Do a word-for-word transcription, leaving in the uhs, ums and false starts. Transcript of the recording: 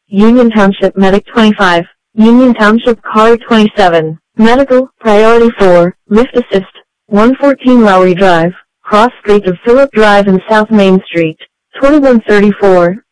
Union Township Medic twenty-five, Union Township Car twenty-seven, Medical, Priority four, Lift Assist, one fourteen Lowry Drive, Cross Street of Phillip Drive and South Main Street, twenty-one thirty-four,